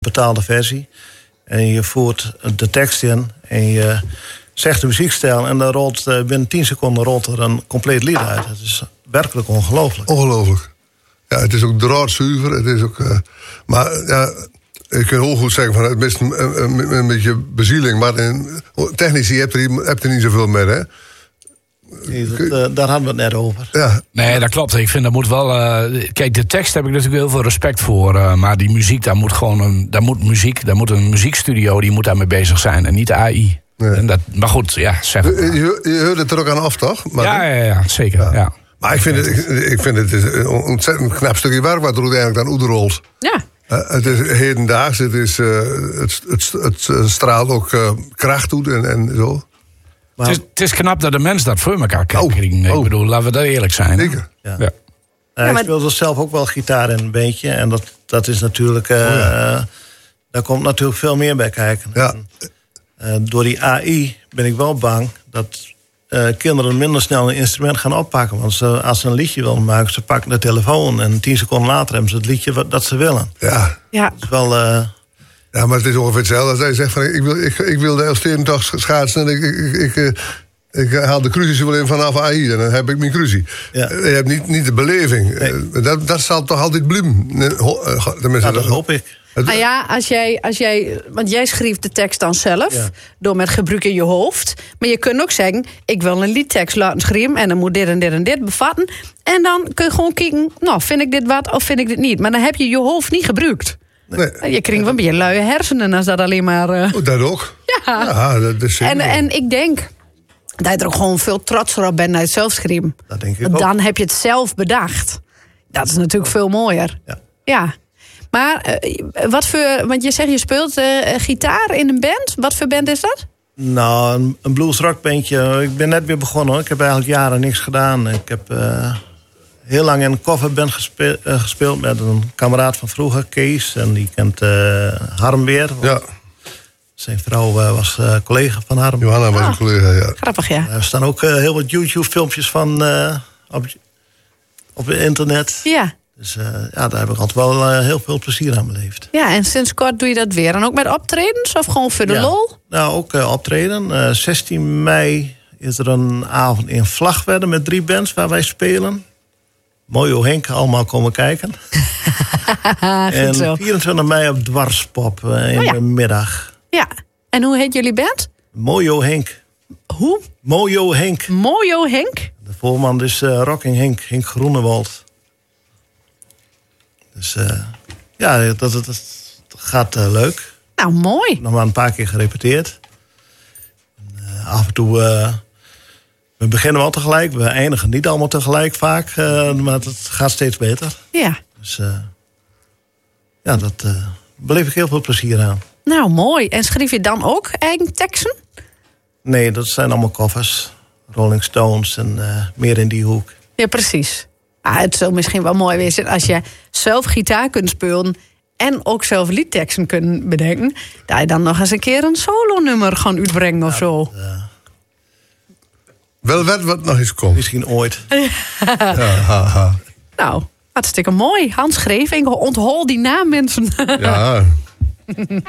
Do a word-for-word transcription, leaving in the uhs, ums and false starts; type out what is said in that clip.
betaalde versie. En je voert de tekst in en je zegt de muziekstijl en dan rolt uh, binnen tien seconden rolt er een compleet lied uit. Het is werkelijk ongelooflijk. Ongelooflijk. Ja, het is ook draadzuiver. Het is ook, uh, maar ja, ik kan heel goed zeggen van het is een, een, een, een beetje bezieling, maar in, technici heb je er, heb er niet zoveel mee, hè? Nee, dat, uh, daar hadden we het net over. Ja. Nee, dat klopt. Ik vind dat moet wel. Uh, kijk, de tekst heb ik natuurlijk heel veel respect voor. Uh, maar die muziek, daar moet gewoon een. Daar moet muziek, daar moet een muziekstudio die moet daarmee bezig zijn en niet de A I. Nee. En dat, maar goed, ja, zeg het maar. Je, je hoort het er ook aan af, toch? Maar ja, ja, ja, zeker. Ja. Ja. Maar ik vind, het, ik, ik vind het een ontzettend knap stukje werk wat er uiteindelijk aan oederolt. Ja. Uh, het is hedendaags, het, is, uh, het, het, het, het straalt ook uh, kracht toe en, en zo. Maar het, is, het is knap dat de mens dat voor elkaar krijgt. Oh, ik oh. bedoel, laten we daar eerlijk zijn. Zeker. Ja. Ja. Uh, ja, maar... Ik speelde zelf ook wel gitaar in een beetje. En dat, dat is natuurlijk... Uh, oh, ja. uh, daar komt natuurlijk veel meer bij kijken. Ja. En, uh, door die A I ben ik wel bang dat uh, kinderen minder snel een instrument gaan oppakken. Want ze, als ze een liedje willen maken, ze pakken de telefoon en tien seconden later hebben ze het liedje wat, dat ze willen. Ja. Ja. Dat is wel... Uh, Ja, maar het is ongeveer hetzelfde als hij zegt van ik wil, ik, ik wil de Elfstedentocht schaatsen en ik, ik, ik, ik, ik haal de crucies wel in vanaf A I en dan heb ik mijn crucie. Ja. Je hebt niet, niet de beleving. Nee. Dat, dat zal toch altijd bloemen. ja, dat hoop ik. Nou ja, als jij, als jij, want jij schrijft de tekst dan zelf, ja. door met gebruik in je hoofd. Maar je kunt ook zeggen, ik wil een liedtekst laten schrijven en dan moet dit en dit en dit bevatten. En dan kun je gewoon kijken, nou, vind ik dit wat of vind ik dit niet. Maar dan heb je je hoofd niet gebruikt. Nee. Je krijgt wel een beetje luie hersenen als dat alleen maar... Uh... Oh, dat ook. Ja. Ja, dat is en, en ik denk dat je er ook gewoon veel trotser op bent naar het zelf schrijven. Dat denk ik Want ook. dan heb je het zelf bedacht. Dat is natuurlijk veel mooier. Ja. Ja. Maar uh, wat voor... Want je zegt je speelt uh, gitaar in een band. Wat voor band is dat? Nou, een, een blues-rockbandje. Ik ben net weer begonnen. Hoor. Ik heb eigenlijk jaren niks gedaan. Ik heb uh, heel lang in een coverband gespeeld, uh, gespeeld met een kameraad van vroeger, Kees. En die kent uh, Harm weer. Ja. Zijn vrouw uh, was uh, collega van Harm. Johanna was Ah. een collega, ja. Grappig, ja. Er staan ook uh, heel wat YouTube-filmpjes van uh, op, op het internet. Ja. Dus uh, ja, daar heb ik altijd wel uh, heel veel plezier aan beleefd. Ja, en sinds kort doe je dat weer. En ook met optredens of gewoon voor de Ja. lol? Nou, ook uh, optreden. Uh, zestien mei is er een avond in Vlagtwedde met drie bands waar wij spelen. Mooi hoe Henk allemaal komen kijken. En zo. vierentwintig mei op Dwarspop uh, in Oh ja. de middag. Ja. En hoe heet jullie band? Mojo Henk. Hoe? Mojo Henk. Mojo Henk? De voorman is uh, Rocking Henk. Henk Groenewald. Dus uh, ja, dat, dat, dat gaat uh, leuk. Nou, mooi. Nog maar een paar keer gerepeteerd. En, uh, af en toe... Uh, we beginnen wel tegelijk. We eindigen niet allemaal tegelijk vaak. Uh, maar het gaat steeds beter. Ja. Dus uh, ja, dat uh, beleef ik heel veel plezier aan. Nou, mooi. En schrijf je dan ook eigen teksten? Nee, dat zijn allemaal covers. Rolling Stones en uh, meer in die hoek. Ja, precies. Ah, het zou misschien wel mooi zijn als je zelf gitaar kunt spelen en ook zelf liedteksten kunt bedenken, dat je dan nog eens een keer een solo-nummer gaan uitbrengen of zo. Uh, Wel wat wat nog eens komt. misschien ooit. Ja, ha, ha. Nou, hartstikke mooi. Hans Greef, onthol die naam, mensen. Ja.